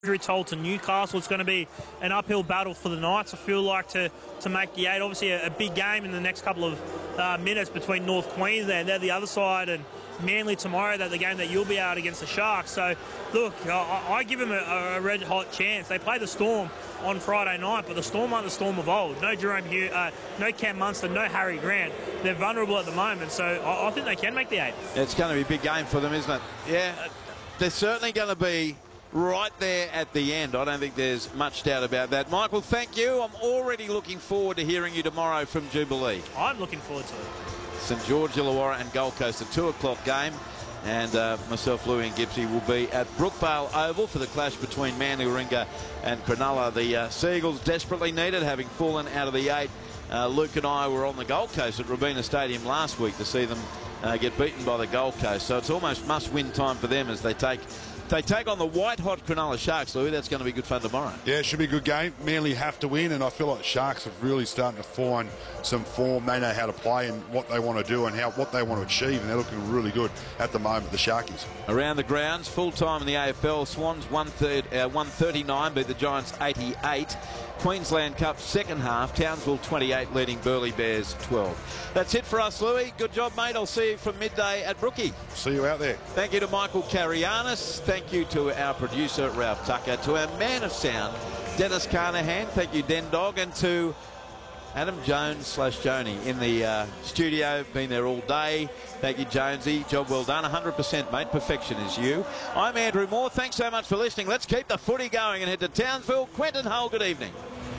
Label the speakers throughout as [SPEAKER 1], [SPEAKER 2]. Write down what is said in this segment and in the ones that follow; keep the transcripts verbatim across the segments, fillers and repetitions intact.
[SPEAKER 1] told to Newcastle. It's going to be an uphill battle for the Knights, I feel like, to, to make the eight. Obviously, a, a big game in the next couple of uh, minutes between North Queensland, they're the other side, and Manly tomorrow, that the game that you'll be out against the Sharks. So, look, I, I give them a, a red-hot chance. They play the Storm on Friday night, but the Storm aren't the Storm of old. No Jerome Hughes, uh, no Cam Munster, no Harry Grant. They're vulnerable at the moment, so I, I think they can make the eight.
[SPEAKER 2] It's going to be a big game for them, isn't it? Yeah, they're certainly going to be right there at the end. I don't think there's much doubt about that. Michael, thank you. I'm already looking forward to hearing you tomorrow from Jubilee.
[SPEAKER 1] I'm looking forward to it.
[SPEAKER 2] St George, Illawarra and Gold Coast, a two o'clock game. And uh, myself, Louis and Gibbsy will be at Brookvale Oval for the clash between Manly Warringah and Cronulla. The uh, Seagulls desperately needed, having fallen out of the eight. Uh, Luke and I were on the Gold Coast at Robina Stadium last week to see them uh, get beaten by the Gold Coast. So it's almost must-win time for them as they take They take on the white-hot Cronulla Sharks, Louis. That's going to be good fun tomorrow.
[SPEAKER 3] Yeah, it should be a good game. Manly have to win, and I feel like the Sharks are really starting to find some form. They know how to play and what they want to do and how what they want to achieve, and they're looking really good at the moment, the Sharkies. Around
[SPEAKER 2] the grounds, full-time in the A F L, Swans one thirty-nine, beat the Giants eighty-eight. Queensland Cup second half, Townsville twenty-eight, leading Burleigh Bears twelve. That's it for us, Louis. Good job, mate. I'll see you from midday at Brookie.
[SPEAKER 3] See you out there.
[SPEAKER 2] Thank you to Michael Carianis. Thank you to our producer, Ralph Tucker. To our man of sound, Dennis Carnahan. Thank you, Den Dog. And to Adam Jones slash Joni in the uh, studio. Been there all day. Thank you, Jonesy. Job well done. one hundred percent, mate. Perfection is you. I'm Andrew Moore. Thanks so much for listening. Let's keep the footy going and head to Townsville. Quentin Hull, good evening.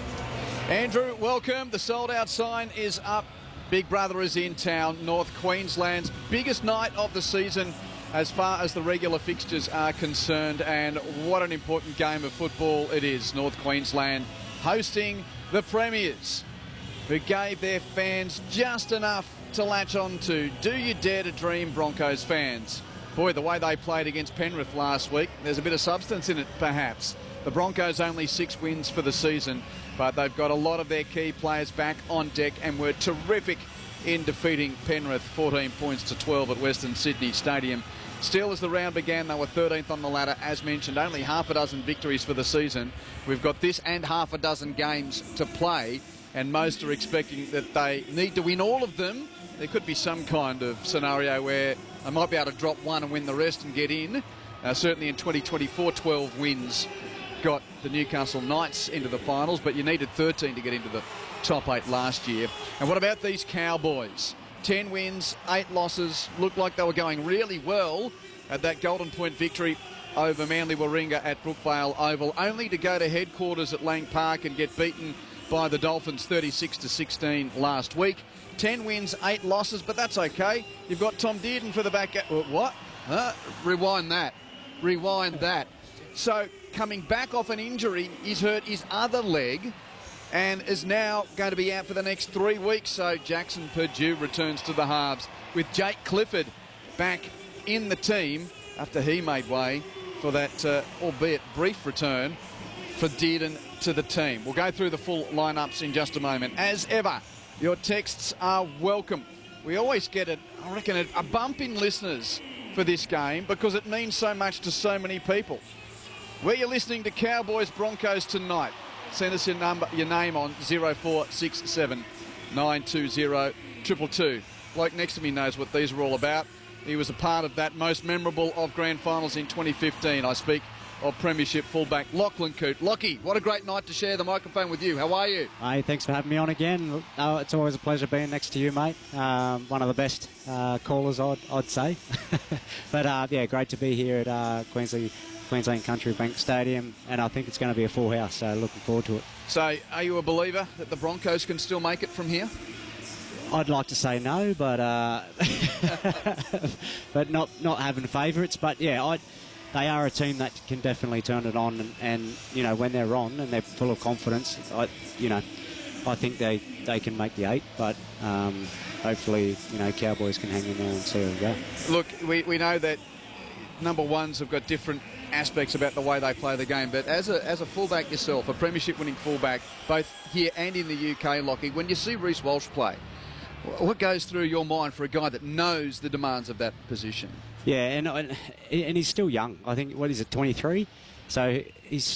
[SPEAKER 4] Andrew, welcome. The sold-out sign is up. Big Brother is in town. North Queensland's biggest night of the season as far as the regular fixtures are concerned. And what an important game of football it is. North Queensland hosting the Premiers, who gave their fans just enough to latch on to. Do you dare to dream, Broncos fans? Boy, the way they played against Penrith last week, there's a bit of substance in it, perhaps. The Broncos only six wins for the season, but they've got a lot of their key players back on deck and were terrific in defeating Penrith fourteen points to twelve at Western Sydney Stadium. Still, as the round began, they were thirteenth on the ladder. As mentioned, only half a dozen victories for the season. We've got this and half a dozen games to play, and most are expecting that they need to win all of them. There could be some kind of scenario where they might be able to drop one and win the rest and get in. Uh, certainly in twenty twenty-four, twelve wins got the Newcastle Knights into the finals, but you needed thirteen to get into the top eight last year. And what about these Cowboys? ten wins, eight losses. Looked like they were going really well at that Golden Point victory over Manly Warringah at Brookvale Oval, only to go to headquarters at Lang Park and get beaten by the Dolphins thirty-six to sixteen last week. ten wins, eight losses, but that's okay. You've got Tom Dearden for the back. What? Huh? Rewind that. Rewind that. So, coming back off an injury, he's hurt his other leg and is now going to be out for the next three weeks. So, Jackson Purdue returns to the halves with Jake Clifford back in the team after he made way for that, uh, albeit brief return for Dearden to the team. We'll go through the full lineups in just a moment. As ever, your texts are welcome. We always get, it, I reckon, a, a bump in listeners for this game because it means so much to so many people. Where you're listening to Cowboys Broncos tonight, send us your number, your name on zero four six seven, nine two zero, two two two. Bloke next to me knows what these are all about. He was a part of that most memorable of grand finals in twenty fifteen. I speak of Premiership fullback Lachlan Coote. Lockie, what a great night to share the microphone with you. How are you?
[SPEAKER 5] Hey, thanks for having me on again. Uh, it's always a pleasure being next to you, mate. Um, one of the best uh, callers, I'd, I'd say. but uh, yeah, great to be here at uh, Queensland. Queensland Country Bank Stadium, and I think it's going to be a full house, so looking forward to it.
[SPEAKER 4] So, are you a believer that the Broncos can still make it from here?
[SPEAKER 5] I'd like to say no, but uh, but not not having favourites. But yeah, I, they are a team that can definitely turn it on, and, and you know when they're on and they're full of confidence, I you know I think they they can make the eight, but. Um, hopefully, you know, Cowboys can hang in there and see how we go.
[SPEAKER 4] Look, we we know that number ones have got different aspects about the way they play the game, but as a as a fullback yourself, a premiership winning fullback, both here and in the U K, Lockie, when you see Reece Walsh play, what goes through your mind for a guy that knows the demands of that position?
[SPEAKER 5] Yeah, and and he's still young. I think, what is it, twenty-three? So he's